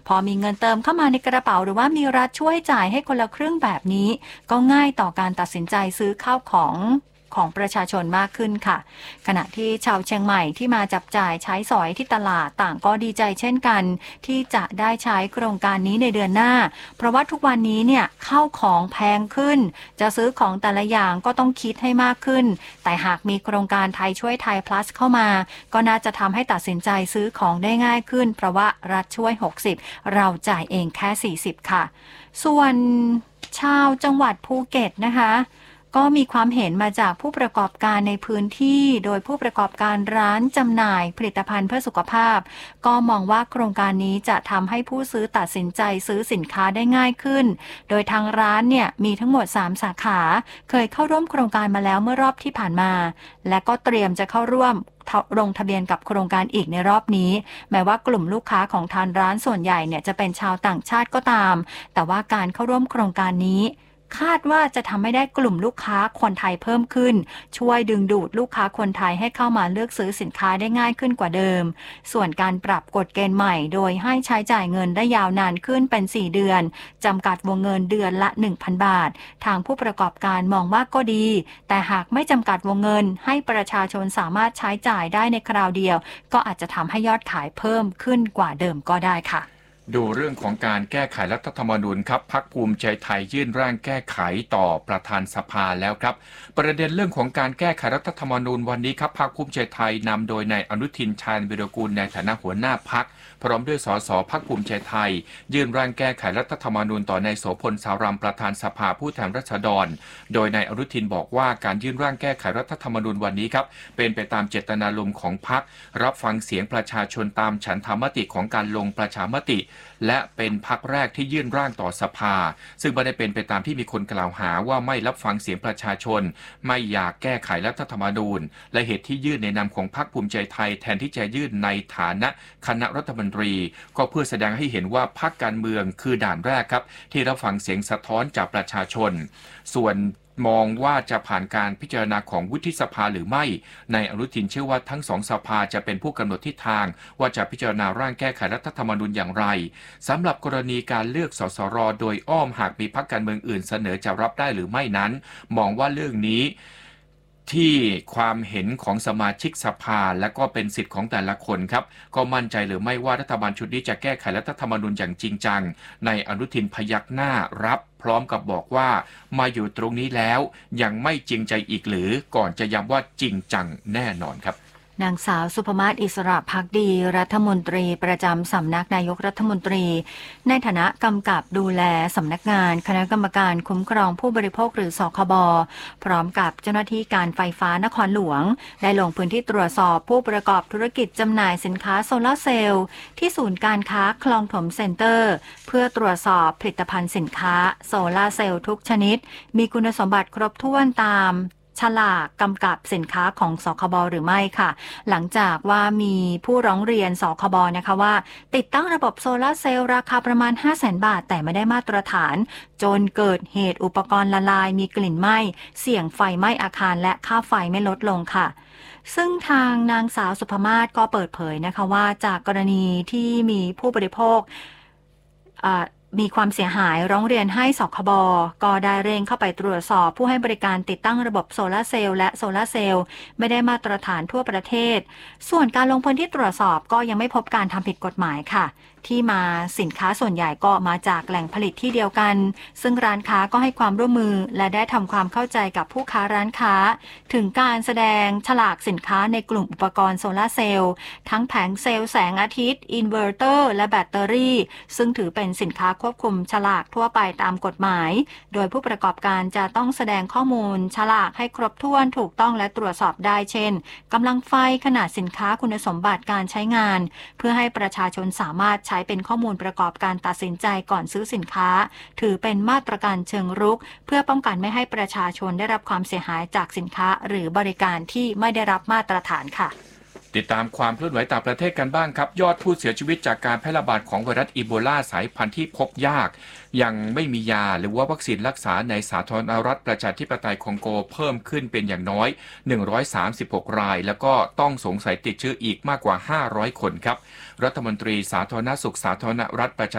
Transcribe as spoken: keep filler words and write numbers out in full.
พอมีเงินเติมเข้ามาในกระเป๋าหรือว่ามีรัฐช่วยจ่ายให้คนละครึ่งแบบนี้ก็ง่ายต่อการตัดสินใจซื้อข้าวของของประชาชนมากขึ้นค่ะขณะที่ชาวเชียงใหม่ที่มาจับจ่ายใช้สอยที่ตลาดต่างก็ดีใจเช่นกันที่จะได้ใช้โครงการนี้ในเดือนหน้าเพราะว่าทุกวันนี้เนี่ยข้าวของแพงขึ้นจะซื้อของแต่ละอย่างก็ต้องคิดให้มากขึ้นแต่หากมีโครงการไทยช่วยไทย plus เข้ามาก็น่าจะทำให้ตัดสินใจซื้อของได้ง่ายขึ้นเพราะว่ารัฐช่วยหกสิบเราจ่ายเองแค่สี่สิบค่ะส่วนชาวจังหวัดภูเก็ตนะคะก็มีความเห็นมาจากผู้ประกอบการในพื้นที่โดยผู้ประกอบการร้านจำหน่ายผลิตภัณฑ์เพื่อสุขภาพก็มองว่าโครงการนี้จะทำให้ผู้ซื้อตัดสินใจซื้อสินค้าได้ง่ายขึ้นโดยทางร้านเนี่ยมีทั้งหมดสามสาขาเคยเข้าร่วมโครงการมาแล้วเมื่อรอบที่ผ่านมาและก็เตรียมจะเข้าร่วมลงทะเบียนกับโครงการอีกในรอบนี้แม้ว่ากลุ่มลูกค้าของทางร้านส่วนใหญ่เนี่ยจะเป็นชาวต่างชาติก็ตามแต่ว่าการเข้าร่วมโครงการนี้คาดว่าจะทำให้ได้กลุ่มลูกค้าคนไทยเพิ่มขึ้นช่วยดึงดูดลูกค้าคนไทยให้เข้ามาเลือกซื้อสินค้าได้ง่ายขึ้นกว่าเดิมส่วนการปรับกฎเกณฑ์ใหม่โดยให้ใช้จ่ายเงินได้ยาวนานขึ้นเป็นสี่เดือนจำกัดวงเงินเดือนละ หนึ่งพัน บาททางผู้ประกอบการมองว่าก็ดีแต่หากไม่จำกัดวงเงินให้ประชาชนสามารถใช้จ่ายได้ในคราวเดียวก็อาจจะทำให้ยอดขายเพิ่มขึ้นกว่าเดิมก็ได้ค่ะดูเรื่องของการแก้ไขรัฐธรรมนูญครับพรรคภูมิใจไทยยื่นร่างแก้ไขต่อประธานสภาแล้วครับประเด็นเรื่องของการแก้ไขรัฐธรรมนูญวันนี้ครับพรรคภูมิใจไทยนำโดยนายอนุทินชาญวิรากูลในฐานะหัวหน้าพรรคพร้อมด้วยสสพรรคภูมิใจไทยยื่นร่างแก้ไขรัฐธรรมนูญต่อนายโสพลสารัมประธานสภาผู้แทนราษฎรโดยนายอนุทินบอกว่าการยื่นร่างแก้ไขรัฐธรรมนูญวันนี้ครับเป็นไปตามเจตนารมณ์ของพรรครับฟังเสียงประชาชนตามฉันทามติของการลงประชามติและเป็นพรรคแรกที่ยื่นร่างต่อสภาซึ่งไม่ได้เป็นไปตามที่มีคนกล่าวหาว่าไม่รับฟังเสียงประชาชนไม่อยากแก้ไขรัฐธรรมนูญและเหตุที่ยื่นในนามของพรรคภูมิใจไทยแทนที่จะยื่นในฐานะคณะรัฐมนตรีก็เพื่อแสดงให้เห็นว่าพรรคการเมืองคือด่านแรกครับที่รับฟังเสียงสะท้อนจากประชาชนส่วนมองว่าจะผ่านการพิจารณาของวุฒิสภาหรือไม่ในอนุทินเชื่อว่าทั้งสองสภาจะเป็นผู้กำหนดทิศทางว่าจะพิจารณาร่างแก้ไขรัฐธรรมนูญอย่างไรสำหรับกรณีการเลือกสสรโดยอ้อมหากมีพรรคการเมืองอื่นเสนอจะรับได้หรือไม่นั้นมองว่าเรื่องนี้ที่ความเห็นของสมาชิกสภาและก็เป็นสิทธิ์ของแต่ละคนครับก็มั่นใจหรือไม่ว่ารัฐบาลชุดนี้จะแก้ไขรัฐธรรมนูญอย่างจริงจังในอนุทินพยักหน้ารับพร้อมกับบอกว่ามาอยู่ตรงนี้แล้วยังไม่จริงใจอีกหรือก่อนจะย้ำว่าจริงจังแน่นอนครับนางสาวสุภมาศอิสระภักดีรัฐมนตรีประจำสำนักนายกรัฐมนตรีในฐานะกำกับดูแลสำนักงานคณะกรรมการคุ้มครองผู้บริโภคหรือสคบพร้อมกับเจ้าหน้าที่การไฟฟ้านครหลวงได้ลงพื้นที่ตรวจสอบผู้ประกอบธุรกิจจำหน่ายสินค้าโซลาร์เซลล์ที่ศูนย์การค้าคลองถมเซ็นเตอร์เพื่อตรวจสอบผลิตภัณฑ์สินค้าโซลาร์เซลล์ทุกชนิดมีคุณสมบัติครบถ้วนตามฉลากกำกับสินค้าของสคบหรือไม่ค่ะหลังจากว่ามีผู้ร้องเรียนสคบนะคะว่าติดตั้งระบบโซลาร์เซลล์ราคาประมาณ ห้าแสน บาทแต่ไม่ได้มาตรฐานจนเกิดเหตุอุปกรณ์ละลายมีกลิ่นไหม้เสี่ยงไฟไหม้อาคารและค่าไฟไม่ลดลงค่ะซึ่งทางนางสาวสุภมาศก็เปิดเผยนะคะว่าจากกรณีที่มีผู้บริโภคมีความเสียหายร้องเรียนให้สคบก็ได้เร่งเข้าไปตรวจสอบผู้ให้บริการติดตั้งระบบโซลาร์เซลล์และโซลาร์เซลล์ไม่ได้มาตรฐานทั่วประเทศส่วนการลงพื้นที่ตรวจสอบก็ยังไม่พบการทำผิดกฎหมายค่ะที่มาสินค้าส่วนใหญ่ก็มาจากแหล่งผลิตที่เดียวกันซึ่งร้านค้าก็ให้ความร่วมมือและได้ทำความเข้าใจกับผู้ค้าร้านค้าถึงการแสดงฉลากสินค้าในกลุ่มอุปกรณ์โซลาร์เซลล์ทั้งแผงเซลล์แสงอาทิตย์อินเวอร์เตอร์และแบตเตอรี่ซึ่งถือเป็นสินค้าควบคุมฉลากทั่วไปตามกฎหมายโดยผู้ประกอบการจะต้องแสดงข้อมูลฉลากให้ครบถ้วนถูกต้องและตรวจสอบได้เช่นกำลังไฟขนาดสินค้าคุณสมบัติการใช้งานเพื่อให้ประชาชนสามารถใช้เป็นข้อมูลประกอบการตัดสินใจก่อนซื้อสินค้าถือเป็นมาตรการเชิงรุกเพื่อป้องกันไม่ให้ประชาชนได้รับความเสียหายจากสินค้าหรือบริการที่ไม่ได้รับมาตรฐานค่ะติดตามความเคลื่อนไหวต่างประเทศกันบ้างครับยอดผู้เสียชีวิตจากการแพร่ระบาดของไวรัสอีโบลาสายพันธุ์ที่พบยากยังไม่มียาหรือว่าวัคซีนรักษาในสาธารณรัฐประชาธิปไตยคองโกเพิ่มขึ้นเป็นอย่างน้อยหนึ่งร้อยสามสิบหกรายแล้วก็ต้องสงสัยติดเชื้ออีกมากกว่าห้าร้อยคนครับรัฐมนตรีสาธารณสุขสาธารณรัฐประชา